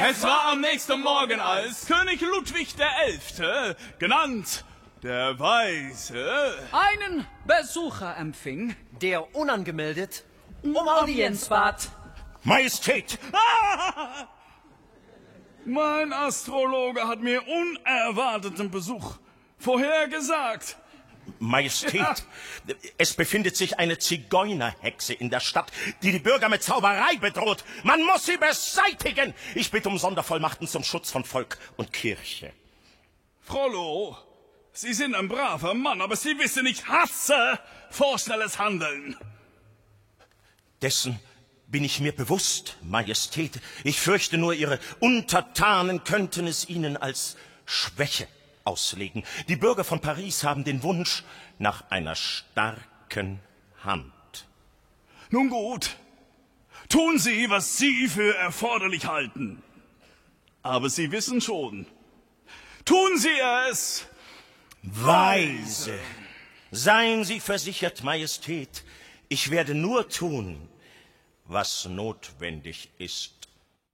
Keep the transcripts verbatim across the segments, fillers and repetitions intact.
Es war am nächsten Morgen, als König Ludwig der Elfte, genannt der Weise, einen Besucher empfing, der unangemeldet um Audienz bat. Majestät! Ah! Mein Astrologe hat mir unerwarteten Besuch vorhergesagt. Majestät, ja. Es befindet sich eine Zigeunerhexe in der Stadt, die die Bürger mit Zauberei bedroht. Man muss sie beseitigen. Ich bitte um Sondervollmachten zum Schutz von Volk und Kirche. Frollo, Sie sind ein braver Mann, aber Sie wissen, ich hasse vorschnelles Handeln. Dessen bin ich mir bewusst, Majestät. Ich fürchte nur, Ihre Untertanen könnten es Ihnen als Schwäche auslegen. Die Bürger von Paris haben den Wunsch nach einer starken Hand. Nun gut, tun Sie, was Sie für erforderlich halten. Aber Sie wissen schon, tun Sie es weise. Seien Sie versichert, Majestät, ich werde nur tun, was notwendig ist.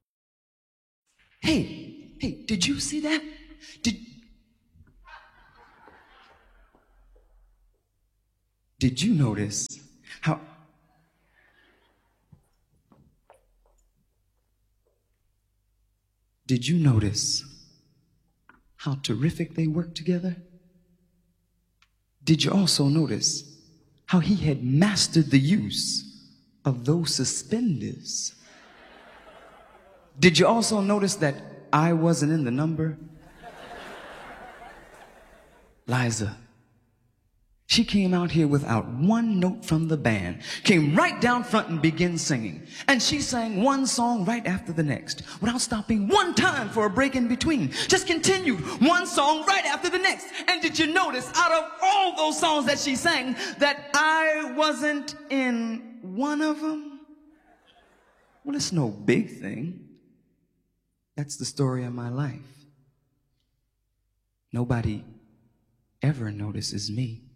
Hey, hey, did you see that? Did Did you notice how Did you notice how terrific they worked together? Did you also notice how he had mastered the use of those suspenders? Did you also notice that I wasn't in the number? Liza, she came out here without one note from the band, came right down front and began singing. And she sang one song right after the next, without stopping one time for a break in between. Just continued one song right after the next. And did you notice, out of all those songs that she sang, that I wasn't in one of them? Well, it's no big thing. That's the story of my life. Nobody ever notices me.